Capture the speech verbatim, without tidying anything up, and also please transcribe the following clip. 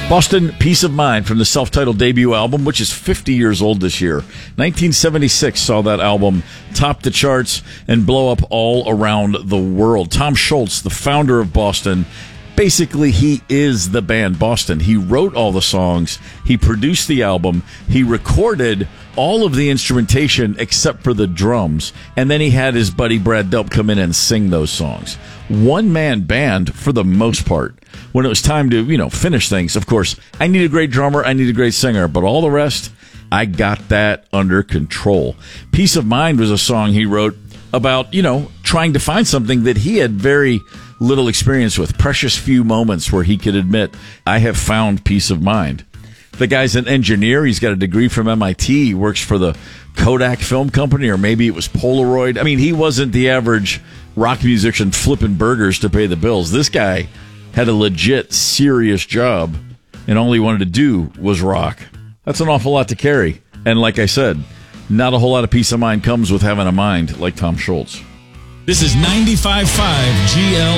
Boston, Peace of Mind from the self-titled debut album, which is fifty years old this year. nineteen seventy-six saw that album top the charts and blow up all around the world. Tom Scholz, the founder of Boston, basically he is the band Boston. He wrote all the songs, he produced the album, he recorded all of the instrumentation except for the drums, and then he had his buddy Brad Delp come in and sing those songs. One-man band for the most part. When it was time to, you know, finish things, of course, I need a great drummer, I need a great singer, but all the rest, I got that under control. Peace of Mind was a song he wrote about, you know, trying to find something that he had very little experience with. Precious few moments where he could admit, I have found peace of mind. The guy's an engineer. He's got a degree from M I T. He works for the Kodak Film Company, or maybe it was Polaroid. I mean, he wasn't the average rock musician flipping burgers to pay the bills. This guy had a legit, serious job, and all he wanted to do was rock. That's an awful lot to carry. And like I said, not a whole lot of peace of mind comes with having a mind like Tom Scholz. This is ninety-five point five G L.